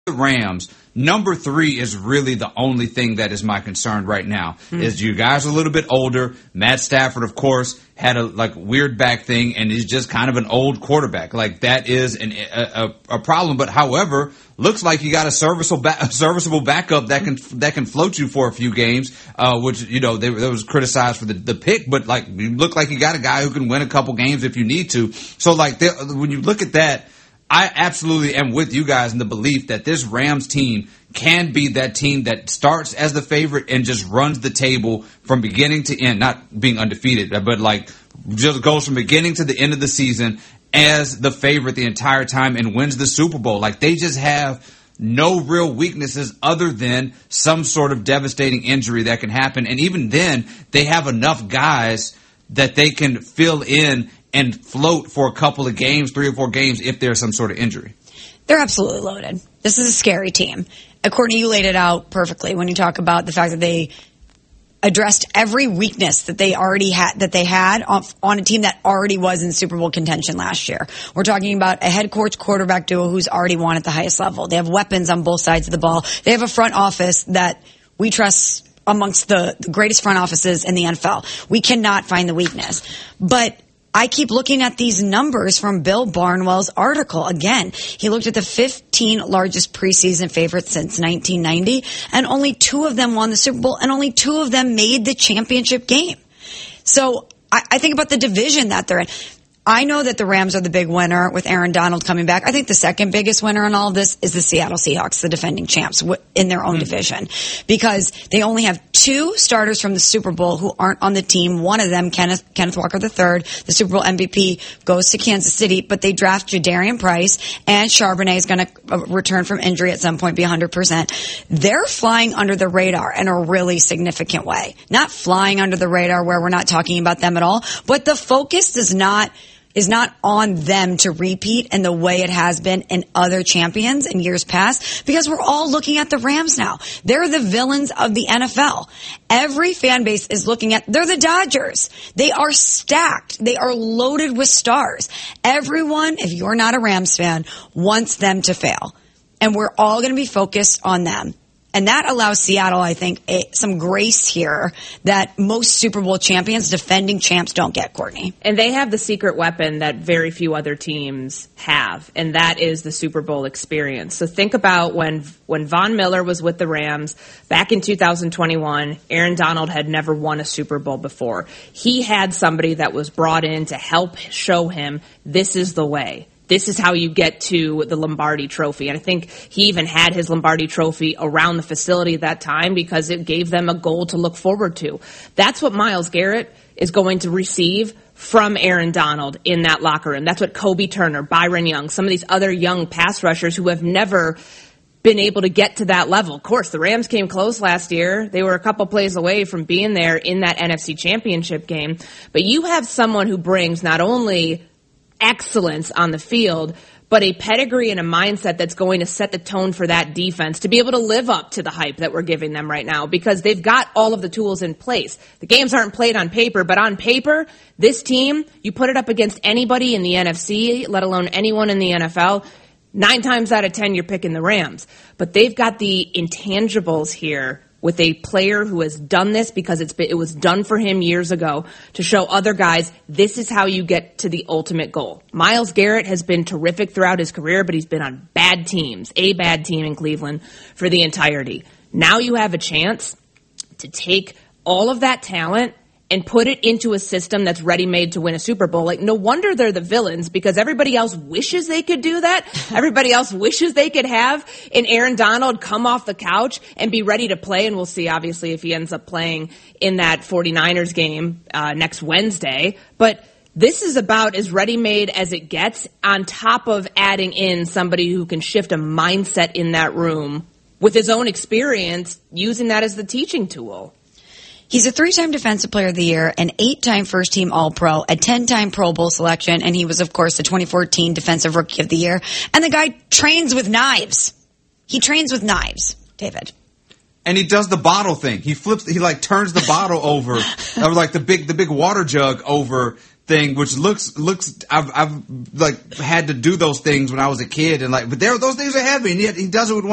the Rams, number 3 is really the only thing that is my concern right now. Is you guys are a little bit older. Matt Stafford, of course, had a weird back thing, and is just kind of an old quarterback. Like, that is a problem. But however, looks like you got a serviceable backup that can float you for a few games. Which they was criticized for the pick, but you look like you got a guy who can win a couple games if you need to. So when you look at that, I absolutely am with you guys in the belief that this Rams team can be that team that starts as the favorite and just runs the table from beginning to end, not being undefeated, but just goes from beginning to the end of the season as the favorite the entire time and wins the Super Bowl. They just have no real weaknesses other than some sort of devastating injury that can happen. And even then, they have enough guys that they can fill in and float for a couple of games, 3 or 4 games, if there's some sort of injury. They're absolutely loaded. This is a scary team. Courtney, you laid it out perfectly when you talk about the fact that they addressed every weakness that they had on a team that already was in Super Bowl contention last year. We're talking about a head coach quarterback duo who's already won at the highest level. They have weapons on both sides of the ball. They have a front office that we trust amongst the greatest front offices in the NFL. We cannot find the weakness. But I keep looking at these numbers from Bill Barnwell's article. Again, he looked at the 15 largest preseason favorites since 1990, and only 2 of them won the Super Bowl, and only 2 of them made the championship game. So I think about the division that they're in. I know that the Rams are the big winner with Aaron Donald coming back. I think the second biggest winner in all of this is the Seattle Seahawks, the defending champs in their own division, because they only have 2 starters from the Super Bowl who aren't on the team. One of them, Kenneth Walker III, the Super Bowl MVP, goes to Kansas City, but they draft Jadarian Price, and Charbonnet is going to return from injury at some point, be 100%. They're flying under the radar in a really significant way. Not flying under the radar where we're not talking about them at all, but the focus is not on them to repeat in the way it has been in other champions in years past, because we're all looking at the Rams now. They're the villains of the NFL. Every fan base is looking at, they're the Dodgers. They are stacked. They are loaded with stars. Everyone, if you're not a Rams fan, wants them to fail. And we're all going to be focused on them. And that allows Seattle, I think, some grace here that most Super Bowl champions, defending champs, don't get, Courtney. And they have the secret weapon that very few other teams have, and that is the Super Bowl experience. So think about when Von Miller was with the Rams back in 2021, Aaron Donald had never won a Super Bowl before. He had somebody that was brought in to help show him this is the way. This is how you get to the Lombardi Trophy. And I think he even had his Lombardi Trophy around the facility at that time because it gave them a goal to look forward to. That's what Myles Garrett is going to receive from Aaron Donald in that locker room. That's what Kobe Turner, Byron Young, some of these other young pass rushers who have never been able to get to that level. Of course, the Rams came close last year. They were a couple plays away from being there in that NFC Championship game. But you have someone who brings not only excellence on the field, but a pedigree and a mindset that's going to set the tone for that defense to be able to live up to the hype that we're giving them right now, because they've got all of the tools in place. The games aren't played on paper, but on paper, this team, you put it up against anybody in the NFC, let alone anyone in the NFL, 9 times out of 10, you're picking the Rams. But they've got the intangibles here with a player who has done this because it was done for him years ago to show other guys this is how you get to the ultimate goal. Myles Garrett has been terrific throughout his career, but he's been on bad teams, a bad team in Cleveland for the entirety. Now you have a chance to take all of that talent and put it into a system that's ready-made to win a Super Bowl. No wonder they're the villains, because everybody else wishes they could do that. Everybody else wishes they could have an Aaron Donald come off the couch and be ready to play. And we'll see, obviously, if he ends up playing in that 49ers game next Wednesday. But this is about as ready-made as it gets, on top of adding in somebody who can shift a mindset in that room with his own experience, using that as the teaching tool. He's a 3-time Defensive Player of the Year, an 8-time First-Team All-Pro, a 10-time Pro Bowl selection, and he was, of course, the 2014 Defensive Rookie of the Year. And the guy trains with knives. He trains with knives, David. And he does the bottle thing. He turns the bottle over, or the big water jug over thing, which looks. I've had to do those things when I was a kid, and but those things are heavy, and yet he does it with one